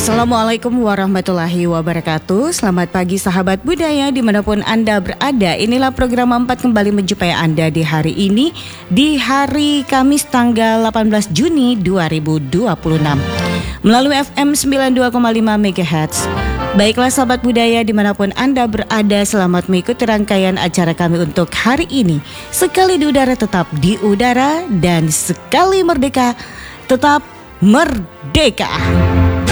Assalamualaikum warahmatullahi wabarakatuh. Selamat pagi sahabat budaya dimanapun Anda berada. Inilah program 4 kembali menjumpai Anda di hari ini, di hari Kamis tanggal 18 Juni 2026 melalui FM 92,5 MHz. Baiklah sahabat budaya dimanapun Anda berada, selamat mengikuti rangkaian acara kami untuk hari ini. Sekali di udara tetap di udara, dan sekali merdeka tetap merdeka.